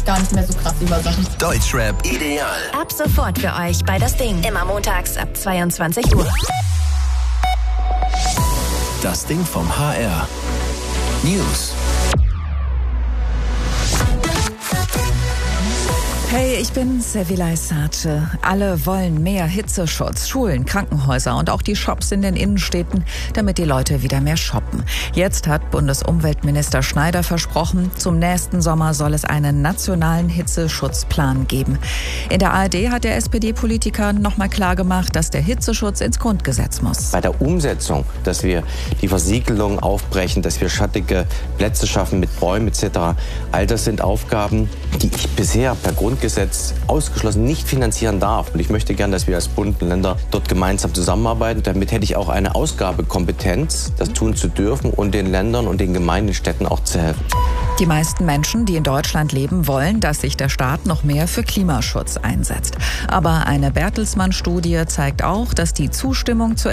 gar nicht mehr so krass über Sachen. Deutschrap ideal. Ab sofort für euch bei Das Ding. Immer montags ab 22 Uhr. Das Ding vom HR. News. Hey, ich bin Sevilay Sace. Alle wollen mehr Hitzeschutz, Schulen, Krankenhäuser und auch die Shops in den Innenstädten, damit die Leute wieder mehr shoppen. Jetzt hat Bundesumweltminister Schneider versprochen, zum nächsten Sommer soll es einen nationalen Hitzeschutzplan geben. In der ARD hat der SPD-Politiker nochmal klargemacht, dass der Hitzeschutz ins Grundgesetz muss. Bei der Umsetzung, dass wir die Versiegelung aufbrechen, dass wir schattige Plätze schaffen mit Bäumen etc., all das sind Aufgaben, die ich bisher per Grundgesetz ausgeschlossen nicht finanzieren darf. Und ich möchte gern, dass wir als Bund und Länder dort gemeinsam zusammenarbeiten. Damit hätte ich auch eine Ausgabekompetenz, das tun zu dürfen und den Ländern und den Gemeinden, Städten auch zu helfen. Die meisten Menschen, die in Deutschland leben, wollen, dass sich der Staat noch mehr für Klimaschutz einsetzt. Aber eine Bertelsmann-Studie zeigt auch, dass die Zustimmung zur